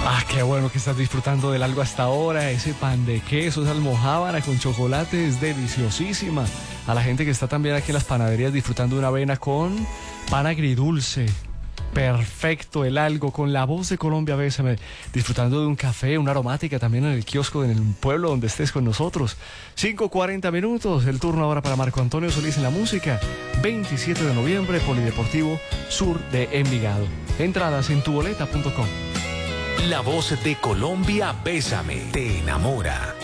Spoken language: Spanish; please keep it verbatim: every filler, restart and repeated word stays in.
Ah, qué bueno que estás disfrutando del algo hasta ahora. Ese pan de queso, esa almojábana con chocolate es deliciosísima. A la gente que está también aquí en las panaderías disfrutando de una avena con pan agridulce. Perfecto, el algo con la voz de Colombia, bésame. Disfrutando de un café, una aromática también en el kiosco en el pueblo donde estés con nosotros. cinco cuarenta minutos, el turno ahora para Marco Antonio Solís en la música. veintisiete de noviembre, Polideportivo Sur de Envigado. Entradas en tuboleta punto com. La voz de Colombia, bésame, te enamora.